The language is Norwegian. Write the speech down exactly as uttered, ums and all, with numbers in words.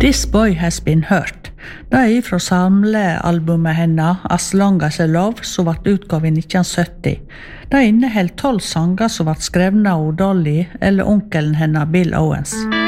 This Boy Has Been Hurt. Det er fra samlealbumet henne As Long As I Love, som ble utgav i nitten sytti. Det inneheld tolv sanger som ble skrevne av Dolly eller onkelen henne Bill Owens.